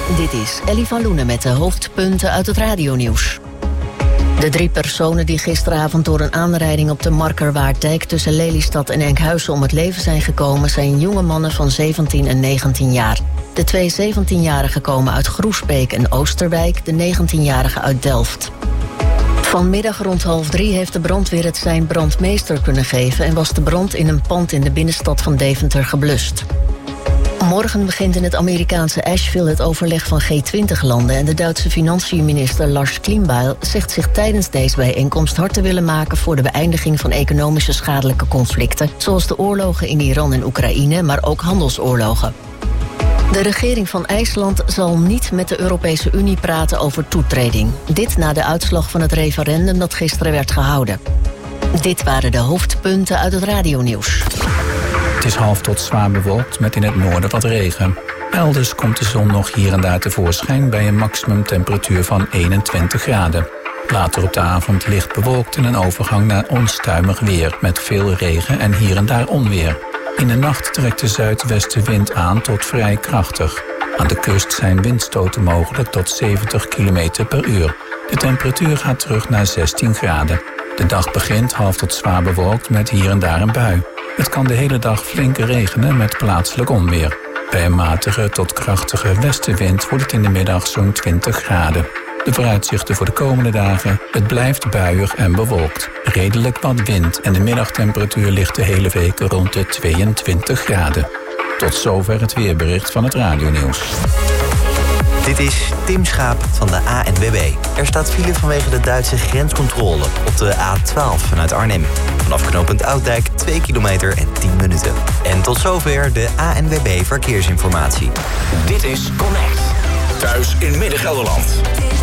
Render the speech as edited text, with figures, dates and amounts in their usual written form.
Dit is Ellie van Loenen met de hoofdpunten uit het radionieuws. De 3 personen die gisteravond door een aanrijding op de Markerwaarddijk tussen Lelystad en Enkhuizen om het leven zijn gekomen zijn jonge mannen van 17 en 19 jaar. De 2 17-jarigen komen uit Groesbeek en Oosterwijk, de 19-jarige uit Delft. Vanmiddag rond 2:30 heeft de brandweer het sein brandmeester kunnen geven en was de brand in een pand in de binnenstad van Deventer geblust. Morgen begint in het Amerikaanse Asheville het overleg van G20-landen en de Duitse financiënminister Lars Klingbeil zegt zich tijdens deze bijeenkomst hard te willen maken voor de beëindiging van economische schadelijke conflicten, zoals de oorlogen in Iran en Oekraïne, maar ook handelsoorlogen. De regering van IJsland zal niet met de Europese Unie praten over toetreding. Dit na de uitslag van het referendum dat gisteren werd gehouden. Dit waren de hoofdpunten uit het radionieuws. Het is half tot zwaar bewolkt met in het noorden wat regen. Elders komt de zon nog hier en daar tevoorschijn bij een maximumtemperatuur van 21 graden. Later op de avond licht bewolkt en een overgang naar onstuimig weer met veel regen en hier en daar onweer. In de nacht trekt de zuidwestenwind aan tot vrij krachtig. Aan de kust zijn windstoten mogelijk tot 70 km per uur. De temperatuur gaat terug naar 16 graden. De dag begint half tot zwaar bewolkt met hier en daar een bui. Het kan de hele dag flink regenen met plaatselijk onweer. Bij een matige tot krachtige westenwind wordt het in de middag zo'n 20 graden. De vooruitzichten voor de komende dagen: het blijft buiig en bewolkt. Redelijk wat wind en de middagtemperatuur ligt de hele week rond de 22 graden. Tot zover het weerbericht van het radionieuws. Dit is Tim Schaap van de ANWB. Er staat file vanwege de Duitse grenscontrole op de A12 vanuit Arnhem. Vanaf knooppunt Ouddijk 2 kilometer en 10 minuten. En tot zover de ANWB Verkeersinformatie. Dit is Connect. Thuis in Midden-Gelderland.